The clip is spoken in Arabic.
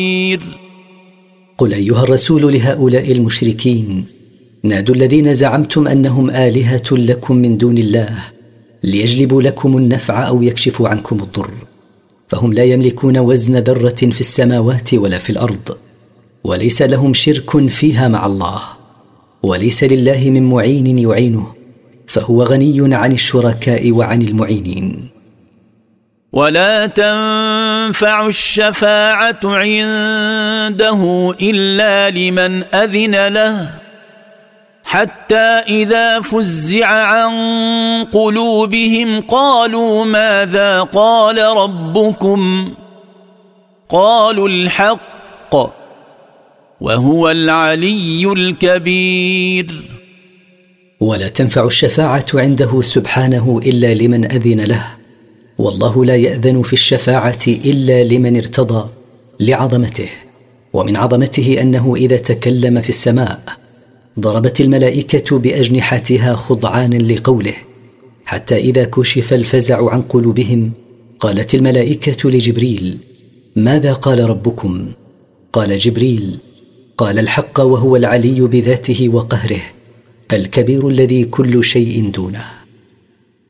قل أيها الرسول لهؤلاء المشركين: نادوا الذين زعمتم أنهم آلهة لكم من دون الله ليجلبوا لكم النفع أو يكشفوا عنكم الضر، فهم لا يملكون وزن ذرة في السماوات ولا في الأرض، وليس لهم شرك فيها مع الله، وليس لله من معين يعينه، فهو غني عن الشركاء وعن المعينين. ولا تنفع الشفاعة عنده إلا لمن أذن له، حتى إذا فزع عن قلوبهم قالوا ماذا قال ربكم؟ قالوا الحق وهو العلي الكبير. ولا تنفع الشفاعة عنده سبحانه إلا لمن أذن له، والله لا يأذن في الشفاعة إلا لمن ارتضى لعظمته، ومن عظمته أنه إذا تكلم في السماء ضربت الملائكة بأجنحتها خضعانا لقوله، حتى إذا كشف الفزع عن قلوبهم قالت الملائكة لجبريل: ماذا قال ربكم؟ قال جبريل: قال الحق وهو العلي بذاته وقهره، الكبير الذي كل شيء دونه.